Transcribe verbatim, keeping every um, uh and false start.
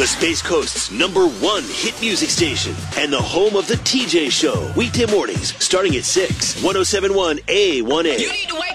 the Space Coast's number one hit music station, and the home of the T J Show. Weekday mornings starting at six. one oh seven point one A one A. You need to wake